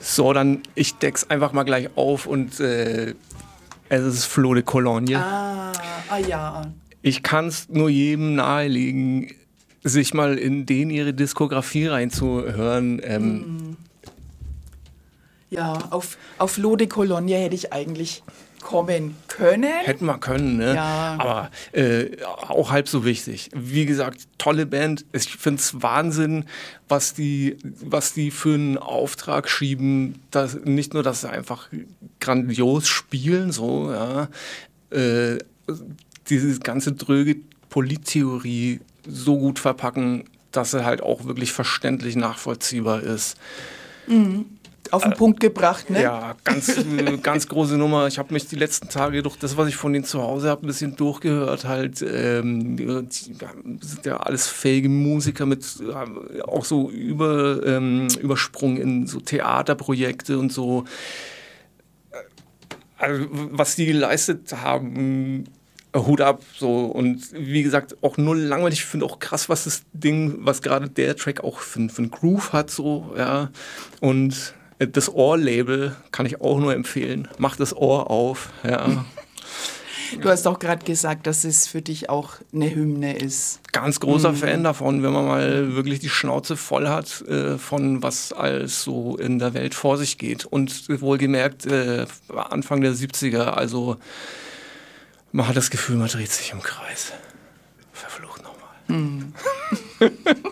So, dann ich deck's einfach mal gleich auf und es ist Flo de Cologne. Ja. Ich kann's nur jedem nahelegen, sich mal in ihre Diskografie reinzuhören. Ja, auf Flo de Cologne hätte ich eigentlich kommen können. Hätten wir können, ne? Ja. Aber auch halb so wichtig. Wie gesagt, tolle Band. Ich finde es Wahnsinn, was die für einen Auftrag schieben. Nicht nur, dass sie einfach grandios spielen, so, ja. Diese ganze dröge Polittheorie so gut verpacken, dass sie halt auch wirklich verständlich nachvollziehbar ist. Auf den Punkt gebracht, ne? Ja, ganz große Nummer. Ich habe mich die letzten Tage durch das, was ich von denen zu Hause habe, ein bisschen durchgehört. Halt, die sind ja alles fähige Musiker mit auch so Übersprung in so Theaterprojekte und so. Also, was die geleistet haben, Hut ab, so. Und wie gesagt, auch null langweilig. Ich finde auch krass, was gerade der Track auch für einen Groove hat, so, ja. Und das Ohr-Label kann ich auch nur empfehlen. Mach das Ohr auf, ja. Du hast auch gerade gesagt, dass es für dich auch eine Hymne ist. Ganz großer Fan davon, wenn man mal wirklich die Schnauze voll hat von was alles so in der Welt vor sich geht. Und wohlgemerkt Anfang der 70er, also man hat das Gefühl, man dreht sich im Kreis. Verflucht nochmal.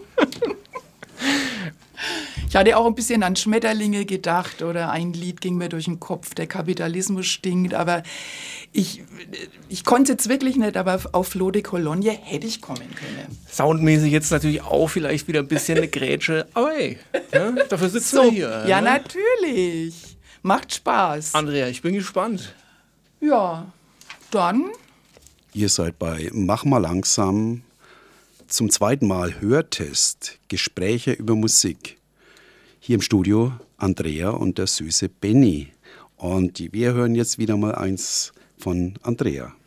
Ich hatte auch ein bisschen an Schmetterlinge gedacht oder ein Lied ging mir durch den Kopf, der Kapitalismus stinkt, aber ich konnte es jetzt wirklich nicht, aber auf Flo de Cologne hätte ich kommen können. Soundmäßig jetzt natürlich auch vielleicht wieder ein bisschen eine Grätsche, aber hey, ja, dafür sitzen wir hier. Ja, ne? natürlich. Macht Spaß. Andrea, ich bin gespannt. Ja, dann... Ihr seid bei Mach mal langsam zum zweiten Mal Hörtest, Gespräche über Musik. Hier im Studio Andrea und der süße Benny. Und wir hören jetzt wieder mal eins von Andrea.